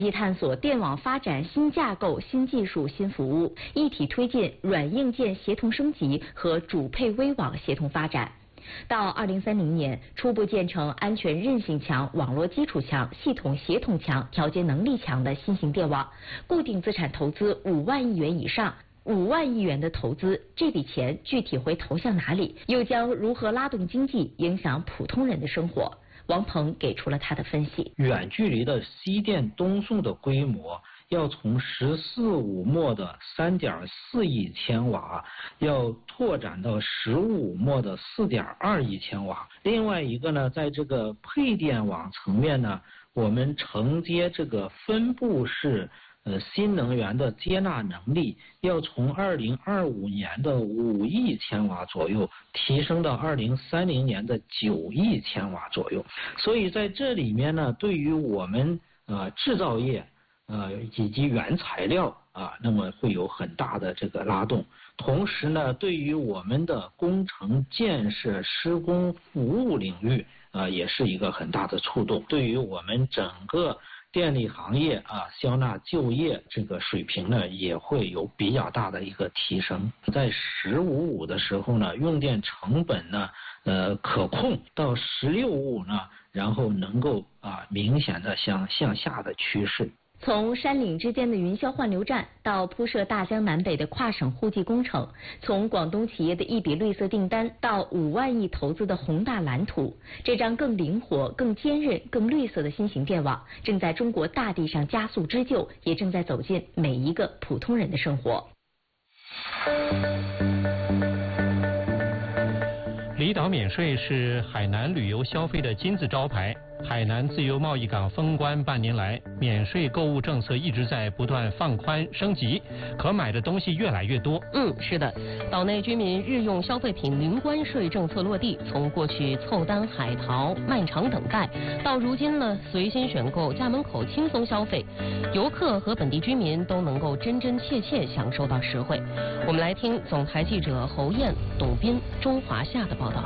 一探索电网发展新架构、新技术、新服务，一体推进软硬件协同升级和主配微网协同发展。到2030年，初步建成安全韧性强、网络基础强、系统协同强、调节能力强的新型电网，固定资产投资5万亿元以上。5万亿元的投资，这笔钱具体会投向哪里？又将如何拉动经济，影响普通人的生活？王鹏给出了他的分析。 远距离的西电东送的规模要从14.5墨的3.4亿千瓦，要拓展到15.5墨的4.2亿千瓦。另外一个呢，在这个配电网层面呢，我们承接这个分布式新能源的接纳能力要从2025年的5亿千瓦左右提升到2030年的9亿千瓦左右。所以在这里面呢，对于我们制造业以及原材料那么会有很大的这个拉动。同时呢，对于我们的工程建设、施工服务领域也是一个很大的触动。对于我们整个电力行业消纳就业这个水平呢，也会有比较大的一个提升。在15.5的时候呢，用电成本呢可控，到16.5呢，然后能够明显的向下的趋势。 从山岭之间的云霄换流站到铺设大江南北的跨省互济工程，从广东企业的一笔绿色订单到5万亿投资的宏大蓝图，这张更灵活、更坚韧、更绿色的新型电网，正在中国大地上加速织就，也正在走进每一个普通人的生活。 离岛免税是海南旅游消费的金字招牌。海南自由贸易港封关半年来，免税购物政策一直在不断放宽升级，可买的东西越来越多。 是的，岛内居民日用消费品零关税政策落地，从过去凑单海淘、漫长等待，到如今呢随心选购、家门口轻松消费，游客和本地居民都能够真真切切享受到实惠。我们来听总台记者侯燕、董斌、钟华夏的报道。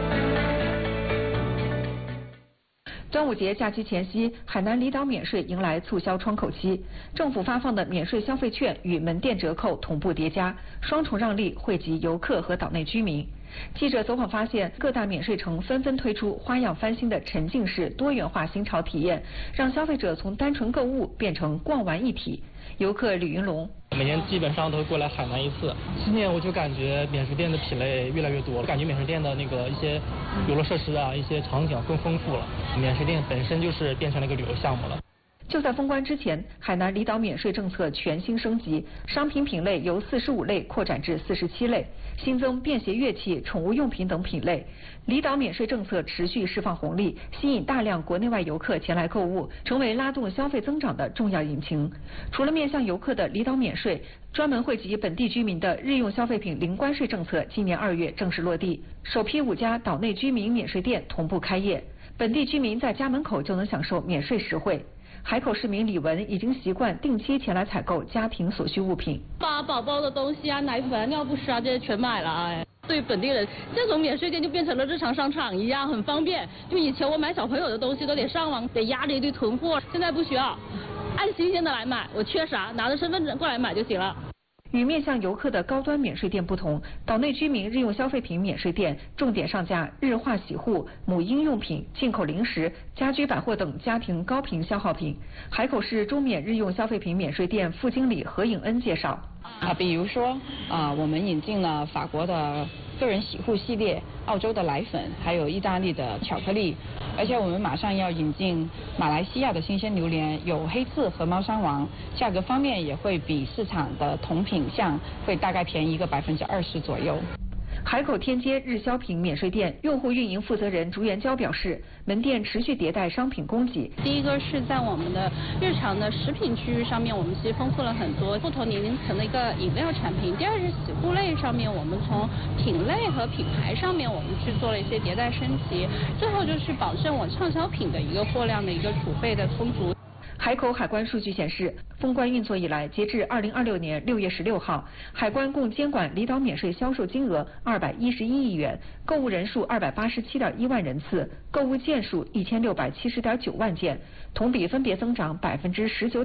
端午节假期前夕，海南离岛免税迎来促销窗口期，政府发放的免税消费券与门店折扣同步叠加，双重让利惠及游客和岛内居民。记者走访发现，各大免税城纷纷推出花样翻新的沉浸式多元化新潮体验，让消费者从单纯购物变成逛玩一体。游客吕云龙： 每年基本上都会过来海南一次，今年我就感觉免税店的品类越来越多，感觉免税店的那个一些游乐设施一些场景更丰富了，免税店本身就是变成了一个旅游项目了。 就在封关之前，海南离岛免税政策全新升级，商品品类由45类扩展至47类，新增便携乐器、宠物用品等品类。离岛免税政策持续释放红利，吸引大量国内外游客前来购物，成为拉动消费增长的重要引擎。除了面向游客的离岛免税，专门惠及本地居民的日用消费品零关税政策今年2月正式落地，首批5家岛内居民免税店同步开业，本地居民在家门口就能享受免税实惠。海口市民李文已经习惯定期前来采购家庭所需物品， 把宝宝的东西奶粉、尿不湿这些全买了。对本地人，这种免税店就变成了日常商场一样，很方便。就以前我买小朋友的东西都得上网，得压着一堆囤货，现在不需要，按新鲜的来买，我缺啥拿着身份证过来买就行了。 与面向游客的高端免税店不同，岛内居民日用消费品免税店重点上架日化洗护、母婴用品、进口零食、家居百货等家庭高频消耗品。海口市中免日用消费品免税店副经理何颖恩介绍。 比如说我们引进了法国的个人洗护系列、澳洲的奶粉，还有意大利的巧克力，而且我们马上要引进马来西亚的新鲜榴莲，有黑刺和猫山王，价格方面也会比市场的同品项会大概便宜个20%左右。 海口天街日销品免税店用户运营负责人朱元娇表示，门店持续迭代商品供给。 第一个是在我们的日常的食品区域上面，我们其实丰富了很多不同年龄层的一个饮料产品。第二是洗护类上面，我们从品类和品牌上面，我们去做了一些迭代升级。最后就是保证我畅销品的一个货量的一个储备的充足。 海口海关数据显示，封关运作以来，截至2026年6月16号，海关共监管离岛免税销售金额211亿元，购物人数287.1万人次，购物件数1670.9万件，同比分别增长19.9%。